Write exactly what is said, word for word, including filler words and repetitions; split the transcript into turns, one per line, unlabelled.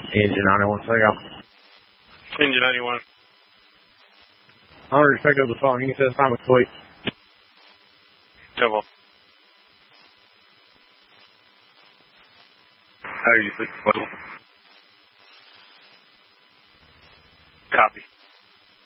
Engine ninety-one, say y'all.
Engine ninety-one.
I already picked up the phone. You said time was sweet.
Double.
How do you think, buddy?